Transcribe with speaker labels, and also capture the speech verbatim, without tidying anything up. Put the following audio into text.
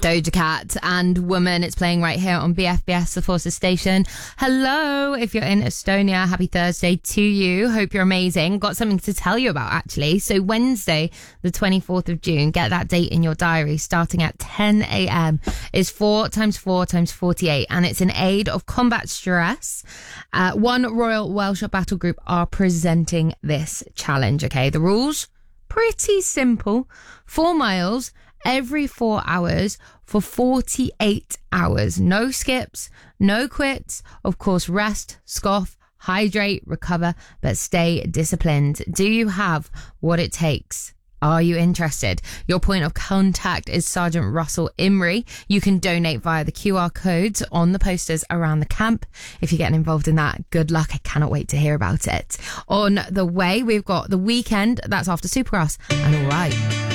Speaker 1: Doja Cat and Woman. It's playing right here on B F B S, the Forces Station. Hello, if you're in Estonia, happy Thursday to you. Hope you're amazing. Got something to tell you about, actually. So Wednesday, the twenty-fourth of June, get that date in your diary, starting at ten a.m. is four times four times forty-eight, and it's in aid of combat stress. Uh, one Royal Welsh Battle Group are presenting this challenge, okay? The rules? Pretty simple. Four miles every four hours for forty-eight hours. No skips, no quits. Of course, rest, scoff, hydrate, recover, but stay disciplined. Do you have what it takes? Are you interested? Your point of contact is Sergeant Russell Imrie. You can donate via the Q R codes on the posters around the camp. If you're getting involved in that, good luck. I cannot wait to hear about it. On the way, we've got The Weekend. That's after Supergrass. And All Right.